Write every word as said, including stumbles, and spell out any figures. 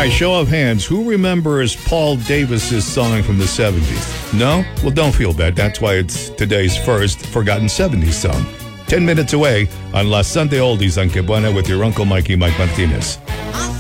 right, show of hands. Who remembers Paul Davis's song from the seventies? No? Well, don't feel bad. That's why it's today's first Forgotten seventies song. Ten minutes away on La Sunday Oldies on Que Buena with your Uncle Mikey, Mike Martinez.